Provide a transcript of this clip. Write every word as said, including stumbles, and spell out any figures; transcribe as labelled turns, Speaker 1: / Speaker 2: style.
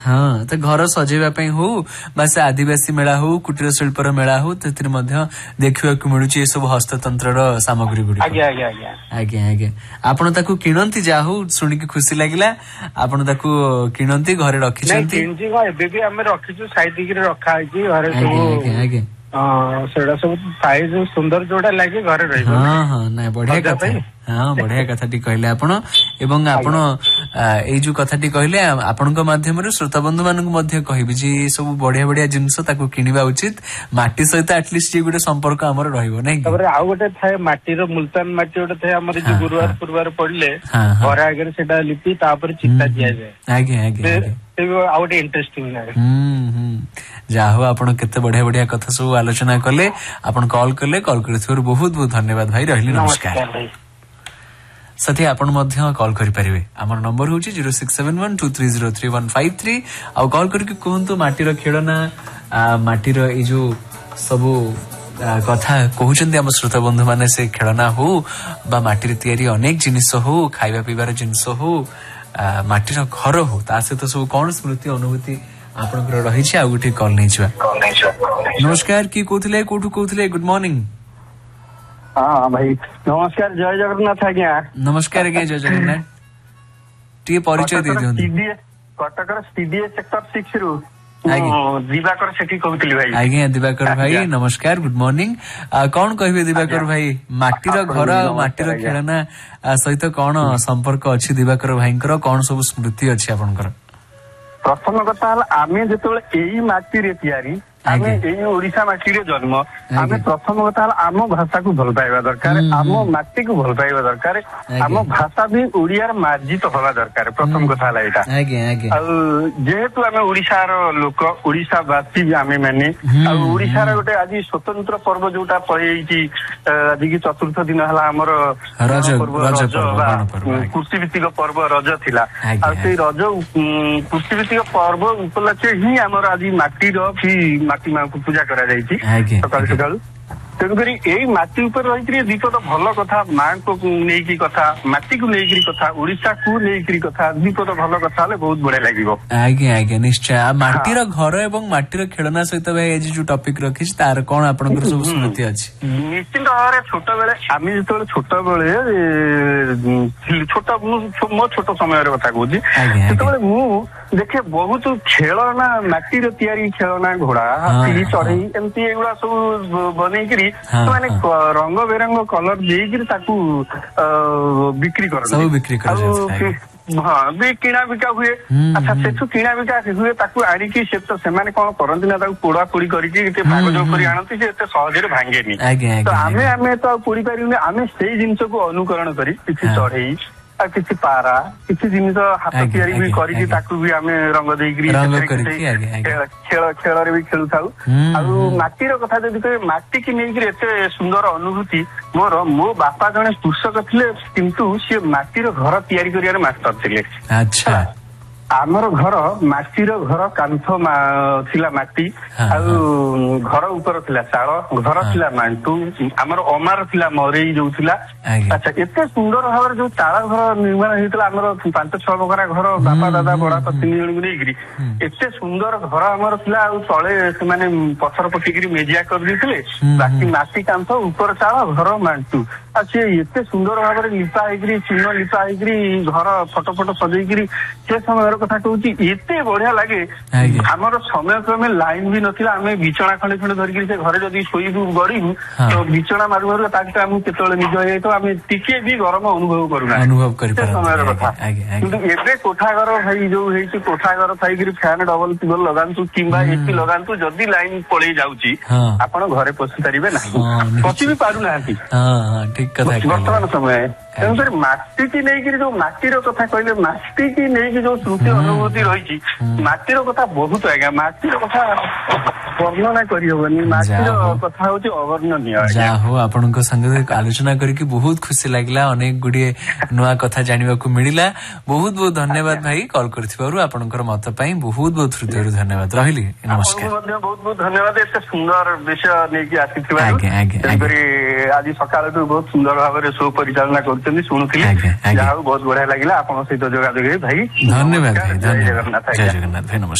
Speaker 1: हाँ तो घर सजेवा हो बा से आदिवासी मेला हो कुटीर शिल्पर मेला हो देखा मिलूँ ये सब हस्ततंत्र सामग्री गुड़ी
Speaker 2: आज्ञा आज्ञा आज्ञा
Speaker 1: आज्ञा आज्ञा आपण ताकू किणती जा हो शुणिकी खुशी लगिला आपण ताकू किणती घरे रखी
Speaker 2: रखी साइड रखा घरे
Speaker 1: आज्ञा
Speaker 2: सेटा सब साइज सुंदर जोड़ा लगे घरे रही
Speaker 1: हाँ हाँ ना बढ़िया कथा हाँ बढ़िया कथाटी कहले आपण एवं आपण ए जो कथाटी कहले आपनक माध्यम श्रोता बंधु मानक मध्य कहबी जे सब बढ़िया बढ़िया जिनस ताको किनिबा उचित माटी सहित एटलिस्ट ये गुटे संपर्क हमर रहइबो नै
Speaker 2: तबरे आ गुटे थाए माटी रो मुल्तान माटी गुटे थाए हमर जे गुरुवार पुरवार पड़ले घर आगे सेटा लिपि तापर चित्ता दिया जाय
Speaker 1: आगे आगे
Speaker 2: आ गुटे इंटरेस्टिंग लागे
Speaker 1: हम्म जा हो आपण केते बढ़िया बढ़िया कथा सब आलोचना कले आपण कॉल कले कॉल करथिबार बहुत बहुत धन्यवाद भाई रहली नमस्कार साथी आपण मध्य कॉल करि परिबे हमर नंबर होची zero six seven one two three zero three one five three आ कॉल करके कहंतु माटीर खेळना माटीर ए जो सब कथा कहउचंदी हम श्रोता बंधु माने से खेळना हो बा माटीर तयारी अनेक जिनिस हो खाइबा पीबार जिनिस हो माटीर घर हो ता से तो सब कोन स्मृति अनुभूति आपनकर रही छै आ गुटे कॉल नै छिवा नमस्कार की कहथले कोठु कहथले गुड मॉर्निंग
Speaker 2: हाँ भाई नमस्कार जय जगन्नाथ आज्ञा
Speaker 1: नमस्कार आज्ञा जय जगन्नाथ टी परिचय दे दियौ
Speaker 2: कटक सीडीए सेक्टर सिक्स रु दिवाकर सेठी कहउतली भाई
Speaker 1: आज्ञा दिवाकर भाई नमस्कार गुड मॉर्निंग कौन कहबे दिवाकर भाई माटीर घर माटीर खेलना सहित कौन संपर्क अछि दिवाकर भाईंकर कौन सब स्मृति अछि आपनकर
Speaker 2: प्रथम कथा आमे जेतबेले एई माटी रे तयारी आमे एई ओडिसा माटी रे जन्म आमे प्रथम कथा आम भाषा को भल पाइबा दरकार आम माटी को भल पाइबा दरकार आम भाषा भी ओडियार मार्जित होगा दरकार प्रथम कथा ला एटा जेहेतु आमे ओडिसा रो लोक ओडिसा वासी भी आमे माने आ ओडिसा रो गोटे आज स्वतंत्र पर्व जोटा पळेइची आज की चतुर्थ दिन हला हमर
Speaker 1: रज रज
Speaker 2: कृषि भित्तिक पर्व रज थिला आ सेई रज कृषि भित्तिक पर्व उपलक्षे ही हमर आज माटी रो भी माटी माँ को पूजा करा जाइछि सकाल सकाल तेणुकरी यही माटी उपर रही दीपद भल कथा माँ को नहीं कथा माटी को नहीं कथा ओडिशा को नहीं कथा दीपद भल कथा बहुत बढ़िया लगे
Speaker 1: आज्ञा आज्ञा निश्चय माटीर घर एवं माटीर खेलना सहित भाई जो टॉपिक रखी तार कौन आपनकर सब स्मृति अछि
Speaker 2: निश्चित भाव छोट बेले आम जो छोट बेले छोट मो छोट समय कथा कहूँ मु देखे बहुत खेलना माटीर तैयारी खेलना घोड़ा हाथी चढ़ई एमती एगुड़ा सब बनईकरी माने रंग बेरंग कलर देकर ताकू बिक्री कर हाँ भी किणा बिका हुए अच्छा सेठू किणा बिका हुए ताकू आनिकी से तो सेमाने कौन करंती ना ताकू पोड़ा पोड़ी करके भाग जो करी आनती से एते सहजरे भांगेनी तो आमे आमे तो पोड़ी पारिबे आमे सेही जिंस को अनुकरण करी किछि चढ़ई किसी पारा किसी जिनिस हाथ तैयारी भी करी ताकू भी आमे रंग देइकरी खेल खेल रे भी खेलु थाउ आ माटीर कथा जदि कहे माटी की नेइकरी एते सुंदर अनुभूति मोर मो बापा जने कृषक थिले किंतु से माटीर घर तैयारी करियार मास्टर थिले
Speaker 1: अच्छा
Speaker 2: आमर घर माटीर घर कांथ थिला माटी घर ऊपर थिला चाल घर थिला मांटू आमर अमार थिला मरेई जो थिला अच्छा एते सुंदर भाव जो चाल घर निर्माण होइतला आमर पांच छह बकरा घर बापा दादा बड़ा तो तीन जन को नेइकरी एते सुंदर घर आमर थिला आ तळे से माने पत्थर पटिकरी मेजिया कर दिथिले बाकी माटी कांथ ऊपर चाल घर मांटू आ से एते सुंदर भाव रे लिपा हेकरी चिन्ह लिपा हेकरी घर फटो फटो सजेइकरी से समय कथा कहूँ एते बढ़िया लगे आमर समय क्रमे लाइन भी नथिला आमे बिछଣା खंडे खंडे धरिकी से घरे जदि शोइबु गड़ीबु तो बिछଣା मारु मारु ताकि आमु केतळे निज होय तो आमे टिके भी गरम अनुभव करूना
Speaker 1: अनुभव करि
Speaker 2: समय कथा किंतु एबे कोठा घर भाई जो हेछि कोठा घर थाइकरी फैन डबल टिबल लगांतु किंबा एसी लगांतु जदि लाइन पळेई जाउची आपण घरे पसि परिबे नाही पसि भी पारु नांती
Speaker 1: हां ठीक कथा
Speaker 2: वर्तमान समय तेणुकर माटी की नहीं जो माटीर कथा कहले माटी की नहीं जो श्रुति अनुभूति रही माटीर कथा बहुत आज्ञा माटीर कथा ବର୍ଣ୍ଣନା କରିହବନି। ମାଟିର କଥା ହଉଛି ଅବର୍ଣ୍ଣନୀୟ।
Speaker 1: ଯାହା ହଉ ଆପଣଙ୍କ ସାଙ୍ଗରେ ଆଲୋଚନା କରିକି ବହୁତ ଖୁସି ଲାଗିଲା, ଅନେକ ଗୁଡିଏ ନୂଆ କଥା ଜାଣିବାକୁ ମିଳିଲା। ବହୁତ ବହୁତ ଧନ୍ୟବାଦ ଭାଇ କଲ୍ କରିଥିବାରୁ, ଆପଣଙ୍କର ମତ ପାଇଁ ବହୁତ ବହୁତ ହୃଦୟରୁ ଧନ୍ୟବାଦ। ରହିଲି, ନମସ୍କାର।
Speaker 2: ମଧ୍ୟ ବହୁତ ବହୁତ ଧନ୍ୟବାଦ ଏତେ ସୁନ୍ଦର ବିଷୟ ନେଇକି ଆସିଥିବାରୁ।
Speaker 1: ଆଜ୍ଞା ଆଜ୍ଞା
Speaker 2: ତେଣୁକରି ଆଜି ସକାଳଠୁ ବହୁତ ସୁନ୍ଦର ଭାବରେ ଶୋ ପରିଚାଳନା କରୁଛନ୍ତି, ଶୁଣୁଥିଲି। ଯାହା ହଉ ବହୁତ ବଢିଆ ଲାଗିଲା ଆପଣଙ୍କ ସହିତ ଯୋଗାଯୋଗ ଭାଇ।
Speaker 1: ଧନ୍ୟବାଦ ଭାଇ, ଧନ୍ୟବାଦ। ଜୟ ଜଗନ୍ନାଥ ଭାଇ, ନମସ୍କାର।